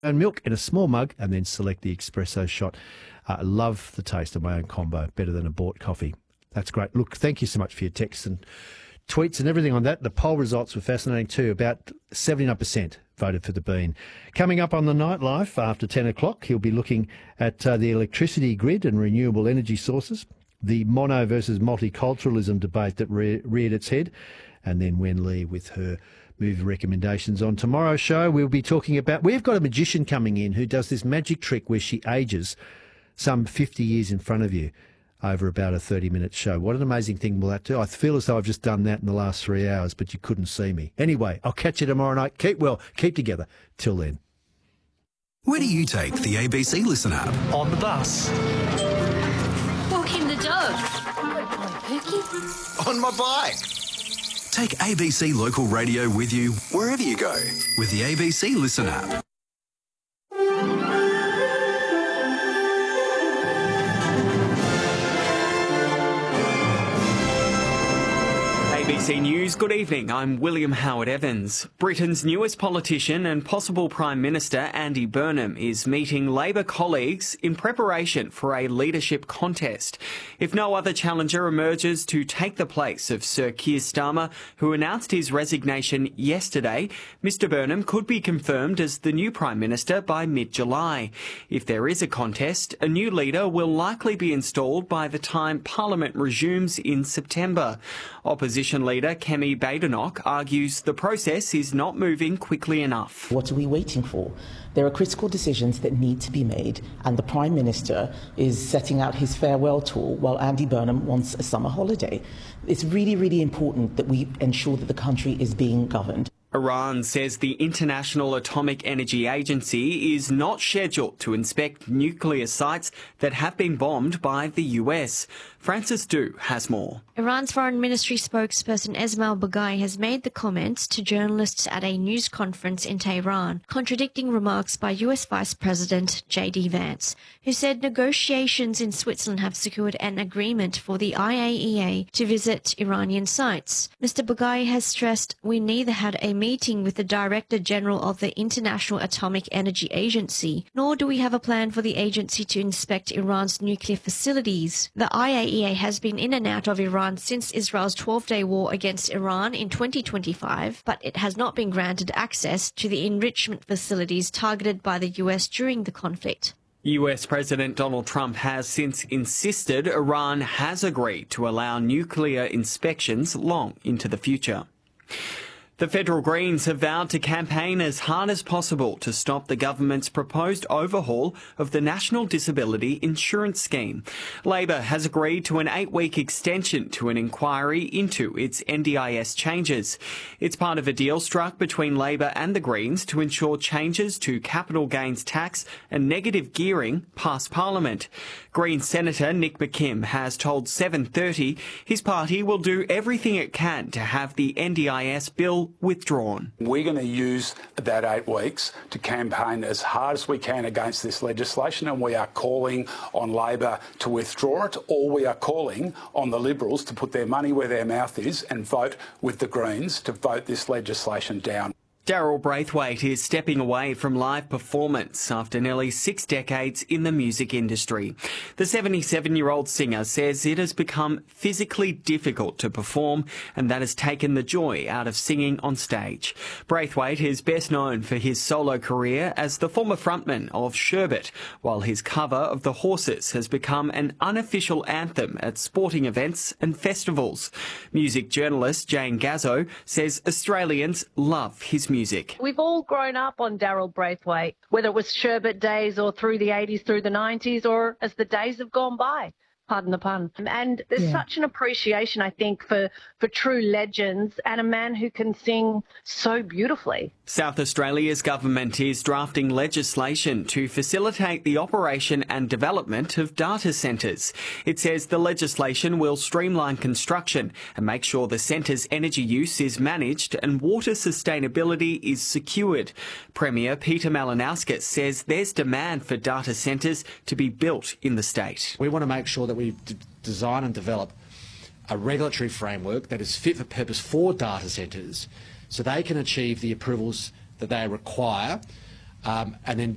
and milk in a small mug, and then select the espresso shot. I love the taste of my own combo, better than a bought coffee. That's great. Look, thank you so much for your texts and tweets and everything on that. The poll results were fascinating too. About 79% voted for the bean. Coming up on the Nightlife after 10 o'clock, he'll be looking at the electricity grid and renewable energy sources, the mono versus multiculturalism debate that reared its head, and then Wen Lee with her movie recommendations. On tomorrow's show, we'll be talking about, we've got a magician coming in who does this magic trick where she ages some 50 years in front of you over about a 30-minute show. What an amazing thing will that do? I feel as though I've just done that in the last 3 hours, but you couldn't see me. Anyway, I'll catch you tomorrow night. Keep well, keep together. Till then. Where do you take the ABC Listen app? On the bus. Walking the dog. On Pookie. On my bike. Take ABC Local Radio with you wherever you go with the ABC Listen app. ABC News, good evening. I'm William Howard Evans. Britain's newest politician and possible Prime Minister, Andy Burnham, is meeting Labor colleagues in preparation for a leadership contest. If no other challenger emerges to take the place of Sir Keir Starmer, who announced his resignation yesterday, Mr Burnham could be confirmed as the new Prime Minister by mid-July. If there is a contest, a new leader will likely be installed by the time Parliament resumes in September. Opposition leader Kemi Badenoch argues the process is not moving quickly enough. What are we waiting for? There are critical decisions that need to be made, and the Prime Minister is setting out his farewell tour while Andy Burnham wants a summer holiday. It's really, really important that we ensure that the country is being governed. Iran says the International Atomic Energy Agency is not scheduled to inspect nuclear sites that have been bombed by the US. Francis Du has more. Iran's Foreign Ministry spokesperson Esmail Baghai has made the comments to journalists at a news conference in Tehran, contradicting remarks by US Vice President J.D. Vance, who said negotiations in Switzerland have secured an agreement for the IAEA to visit Iranian sites. Mr. Baghai has stressed, "We neither had a meeting with the Director General of the International Atomic Energy Agency, nor do we have a plan for the agency to inspect Iran's nuclear facilities." The IAEA has been in and out of Iran since Israel's 12-day war against Iran in 2025, but it has not been granted access to the enrichment facilities targeted by the US during the conflict. US President Donald Trump has since insisted Iran has agreed to allow nuclear inspections long into the future. The Federal Greens have vowed to campaign as hard as possible to stop the government's proposed overhaul of the National Disability Insurance Scheme. Labor has agreed to an 8-week extension to an inquiry into its NDIS changes. It's part of a deal struck between Labor and the Greens to ensure changes to capital gains tax and negative gearing pass Parliament. Green Senator Nick McKim has told 7:30 his party will do everything it can to have the NDIS bill withdrawn. We're going to use that 8 weeks to campaign as hard as we can against this legislation, and we are calling on Labor to withdraw it, or we are calling on the Liberals to put their money where their mouth is and vote with the Greens to vote this legislation down. Daryl Braithwaite is stepping away from live performance after nearly 6 decades in the music industry. The 77-year-old singer says it has become physically difficult to perform, and that has taken the joy out of singing on stage. Braithwaite is best known for his solo career as the former frontman of Sherbet, while his cover of The Horses has become an unofficial anthem at sporting events and festivals. Music journalist Jane Gazzo says Australians love his music. We've all grown up on Daryl Braithwaite, whether it was Sherbet days or through the 80s, through the 90s, or as the days have gone by. Pardon the pun. And there's such an appreciation, I think, for true legends and a man who can sing so beautifully. South Australia's government is drafting legislation to facilitate the operation and development of data centres. It says the legislation will streamline construction and make sure the centre's energy use is managed and water sustainability is secured. Premier Peter Malinauskas says there's demand for data centres to be built in the state. We want to make sure that we design and develop a regulatory framework that is fit for purpose for data centres so they can achieve the approvals that they require and then